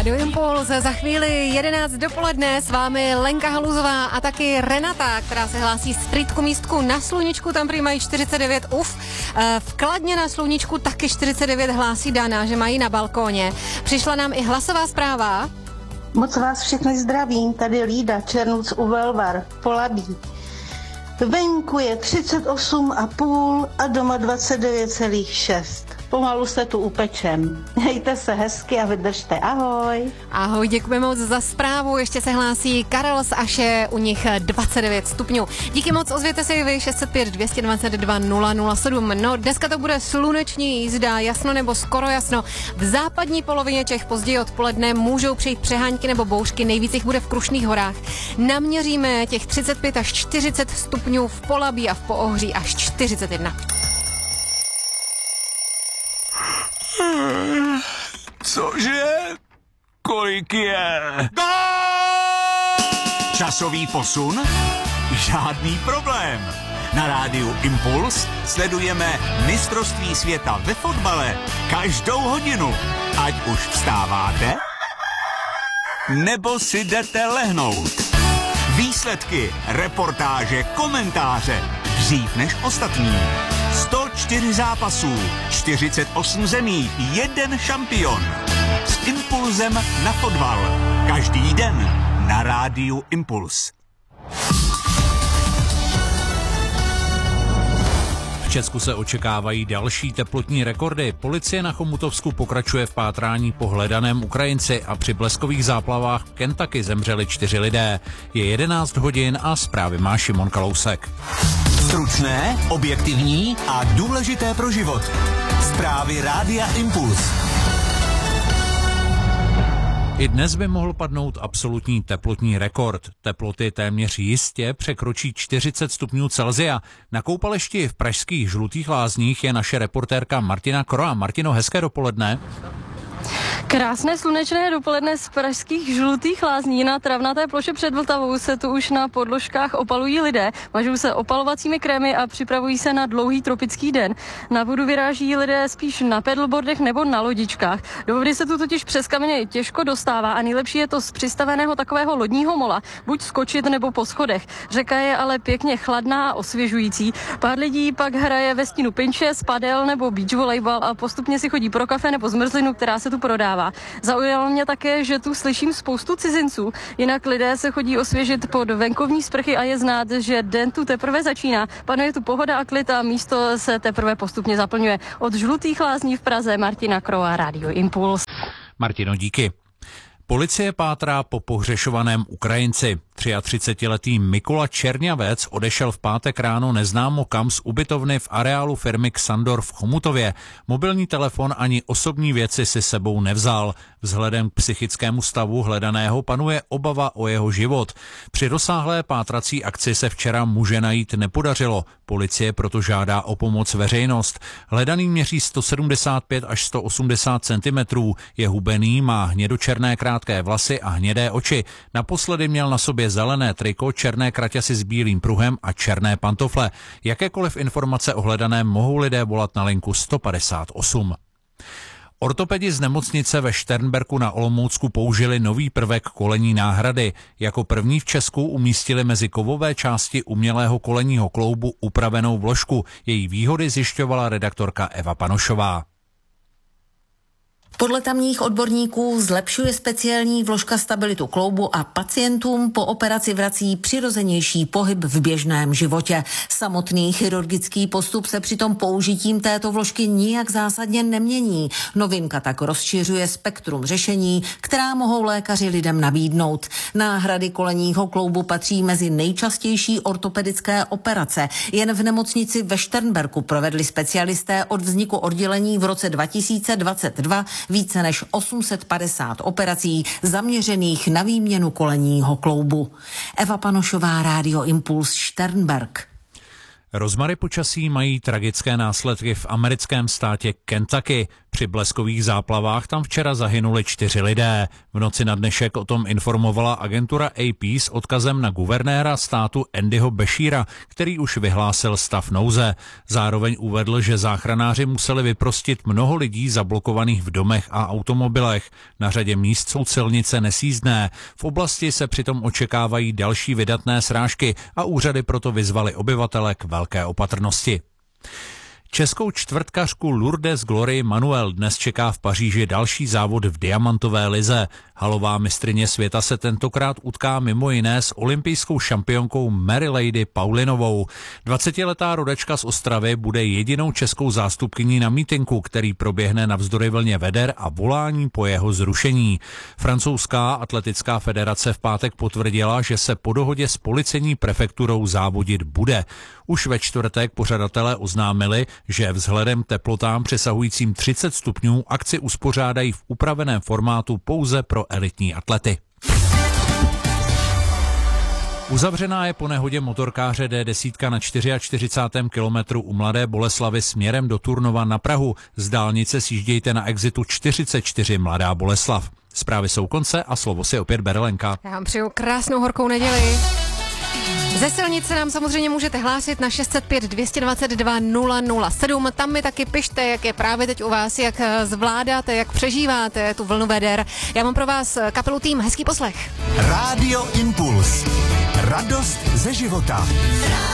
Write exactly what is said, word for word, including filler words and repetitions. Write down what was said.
Rádio Impuls, za chvíli jedenáct dopoledne s vámi Lenka Haluzová a taky Renata, která se hlásí z Frýdku místku na Sluníčku, tam prý mají čtyřicet devět, uf. V Kladně na Sluníčku taky čtyřicet devět hlásí Dana, že mají na balkóně. Přišla nám i hlasová zpráva. Moc vás všechny zdravím, tady Lída, Černuc u Velvar, Polabí. Venku je třicet osm a půl a doma dvacet devět celá šest. Pomalu se tu upečem. Hejte se hezky a vydržte. Ahoj. Ahoj, děkujeme moc za zprávu. Ještě se hlásí Karel z Aše, u nich dvacet devět stupňů. Díky moc, ozvěte se i vy, šest set pět, dvě dvacet dva, nula nula sedm. No, dneska to bude sluneční jízda, jasno nebo skoro jasno. V západní polovině Čech později odpoledne můžou přijít přehánky nebo bouřky, nejvíc jich bude v Krušných horách. Naměříme těch třicet pět až čtyřicet stupňů v Polabí a v Poohří až čtyřicet jedna. Cože? Kolik je? Časový posun? Žádný problém. Na rádiu Impuls sledujeme mistrovství světa ve fotbale každou hodinu. Ať už vstáváte, nebo si jdete lehnout. Výsledky, reportáže, komentáře. Dřív než ostatní. sto čtyři zápasů, čtyřicet osm zemí, jeden šampion. S impulzem na fotbal. Každý den na rádiu Impuls. V Česku se očekávají další teplotní rekordy. Policie na Chomutovsku pokračuje v pátrání po hledaném Ukrajinci a při bleskových záplavách v Kentucky zemřeli čtyři lidé. Je jedenáct hodin a zprávy má Šimon Kalousek. Stručné, objektivní a důležité pro život. Zprávy rádia Impuls. I dnes by mohl padnout absolutní teplotní rekord. Teploty téměř jistě překročí čtyřicet stupňů Celsia. Na koupališti v pražských Žlutých Lázních je naše reportérka Martina Kroa. Martino, hezké dopoledne. Krásné slunečné dopoledne z pražských Žlutých Lázní. Na travnaté ploše před Vltavou se tu už na podložkách opalují lidé. Mažou se opalovacími krémy a připravují se na dlouhý tropický den. Na vodu vyráží lidé spíš na pedalboardech nebo na lodičkách. Do vody se tu totiž přes kameny těžko dostává a nejlepší je to z přistaveného takového lodního mola. Buď skočit nebo po schodech. Řeka je ale pěkně chladná a osvěžující. Pár lidí pak hraje ve stínu pinches, padel nebo beach volejbal a postupně si chodí pro kafe nebo zmrzlinu, která se tu prodává. Zaujalo mě také, že tu slyším spoustu cizinců, jinak lidé se chodí osvěžit pod venkovní sprchy a je znát, že den tu teprve začíná. Panuje tu pohoda a klid a místo se teprve postupně zaplňuje. Od Žlutých Lázní v Praze Martina Kroa, Radio Impuls. Martino, díky. Policie pátrá po pohřešovaném Ukrajinci. třiatřicetiletý Mikola Čerňavec odešel v pátek ráno neznámo kam z ubytovny v areálu firmy Xandor v Chomutově. Mobilní telefon ani osobní věci si sebou nevzal. Vzhledem k psychickému stavu hledaného panuje obava o jeho život. Při rozsáhlé pátrací akci se včera muže najít nepodařilo. Policie proto žádá o pomoc veřejnost. Hledaný měří sto sedmdesát pět až sto osmdesát centimetrů. Je hubený, má hnědočerné krátké vlasy a hnědé oči. Naposledy měl na sobě zelené triko, černé kraťasy s bílým pruhem a černé pantofle. Jakékoliv informace o hledaném mohou lidé volat na linku sto padesát osm. Ortopedi z nemocnice ve Šternberku na Olomoucku použili nový prvek kolenní náhrady. Jako první v Česku umístili mezi kovové části umělého kolenního kloubu upravenou vložku. Její výhody zjišťovala redaktorka Eva Panošová. Podle tamních odborníků zlepšuje speciální vložka stabilitu kloubu a pacientům po operaci vrací přirozenější pohyb v běžném životě. Samotný chirurgický postup se přitom použitím této vložky nijak zásadně nemění. Novinka tak rozšiřuje spektrum řešení, která mohou lékaři lidem nabídnout. Náhrady kolenního kloubu patří mezi nejčastější ortopedické operace. Jen v nemocnici ve Šternberku provedli specialisté od vzniku oddělení v roce dva tisíce dvacet dva více než osm set padesát operací zaměřených na výměnu kolenního kloubu. Eva Panošová, Radio Impuls, Šternberk. Rozmary počasí mají tragické následky v americkém státě Kentucky. Při bleskových záplavách tam včera zahynuli čtyři lidé. V noci na dnešek o tom informovala agentura A P s odkazem na guvernéra státu Andyho Bashira, který už vyhlásil stav nouze. Zároveň uvedl, že záchranáři museli vyprostit mnoho lidí zablokovaných v domech a automobilech. Na řadě míst jsou silnice nesjízdné. V oblasti se přitom očekávají další vydatné srážky a úřady proto vyzvaly obyvatele k velké opatrnosti. Českou čtvrtkařku Lourdes Glory Manuel dnes čeká v Paříži další závod v diamantové lize. Halová mistryně světa se tentokrát utká mimo jiné s olympijskou šampionkou Mary Lady Paulinovou. dvacetiletá rodačka z Ostravy bude jedinou českou zástupkyní na mítinku, který proběhne navzdory vlně veder a volání po jeho zrušení. Francouzská atletická federace v pátek potvrdila, že se po dohodě s policejní prefekturou závodit bude. Už ve čtvrtek pořadatelé oznámili, že vzhledem teplotám přesahujícím třicet stupňů akci uspořádají v upraveném formátu pouze pro elitní atlety. Uzavřená je po nehodě motorkáře D deset na čtyřicátém čtvrtém kilometru u Mladé Boleslavi směrem do Turnova na Prahu. Z dálnice sjíždějte na exitu čtyřicet čtyři Mladá Boleslav. Zprávy jsou konce a slovo si opět bere Lenka. Já vám přeju krásnou horkou neděli. Ze silnice nám samozřejmě můžete hlásit na šest set pět dvě dvacet dva nula nula sedm. Tam mi taky pište, jak je právě teď u vás, jak zvládáte, jak přežíváte tu vlnu veder. Já mám pro vás kapelu Tým, hezký poslech. Rádio Impuls. Radost ze života.